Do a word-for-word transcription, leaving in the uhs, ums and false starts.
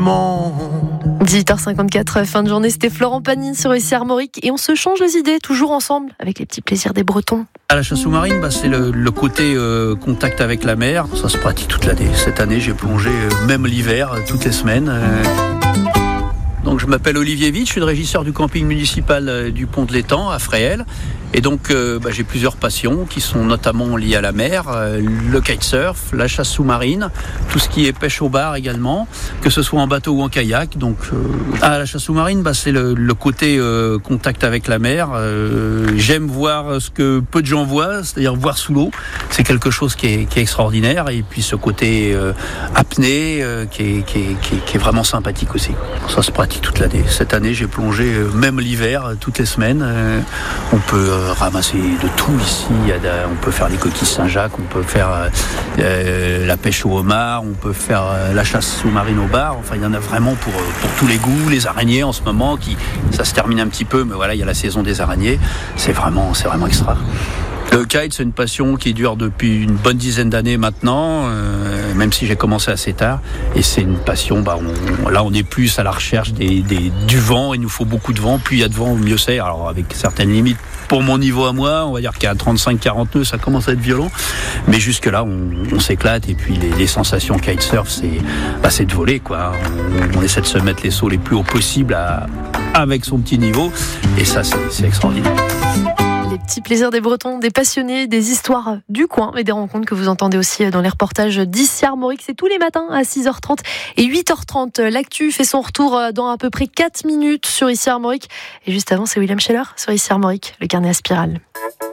monde. dix-huit heures cinquante-quatre, fin de journée, c'était Florent Pagny sur ici Armorique et on se change les idées, toujours ensemble, avec les petits plaisirs des Bretons. À la chasse sous-marine, bah, c'est le, le côté euh, contact avec la mer, ça se pratique toute l'année. Cette année, j'ai plongé euh, même l'hiver, euh, toutes les semaines. Euh... Donc je m'appelle Olivier Witt, je suis le régisseur du camping municipal euh, du Pont de l'Étang à Fréhel. Et donc euh, bah, j'ai plusieurs passions qui sont notamment liées à la mer, euh, le kitesurf, la chasse sous-marine, tout ce qui est pêche au bar également, que ce soit en bateau ou en kayak. Donc euh, à la chasse sous-marine, bah, c'est le, le côté euh, contact avec la mer. Euh, j'aime voir ce que peu de gens voient, c'est-à-dire voir sous l'eau. C'est quelque chose qui est, qui est extraordinaire. Et puis ce côté euh, apnée euh, qui, est, qui, est, qui, est, qui est vraiment sympathique aussi. Ça se pratique toute l'année. Cette année, j'ai plongé euh, même l'hiver, euh, toutes les semaines. Euh, on peut euh, ramasser de tout ici. Il y a de, on peut faire les coquilles Saint-Jacques, on peut faire euh, la pêche au homard, on peut faire euh, la chasse sous-marine au bar. Enfin, il y en a vraiment pour, pour tous les goûts. Les araignées en ce moment, qui, ça se termine un petit peu, mais voilà, il y a la saison des araignées. C'est vraiment, c'est vraiment extra. Le kite, c'est une passion qui dure depuis une bonne dizaine d'années maintenant, euh, même si j'ai commencé assez tard. Et c'est une passion, bah, on, là on est plus à la recherche des, des, du vent, il nous faut beaucoup de vent. Plus il y a de vent, mieux c'est. Alors avec certaines limites pour mon niveau à moi, on va dire qu'à trente-cinq quarante nœuds, ça commence à être violent. Mais jusque là, on, on s'éclate. Et puis les, les sensations kitesurf, c'est, bah, c'est de voler, quoi. On, on essaie de se mettre les sauts les plus hauts possible à, avec son petit niveau. Et ça, c'est, c'est extraordinaire. Les petits plaisirs des Bretons, des passionnés, des histoires du coin et des rencontres que vous entendez aussi dans les reportages d'ici Armorique. C'est tous les matins à six heures trente et huit heures trente. L'actu fait son retour dans à peu près quatre minutes sur ici Armorique. Et juste avant, c'est William Scheller sur ici Armorique, le carnet à spirale.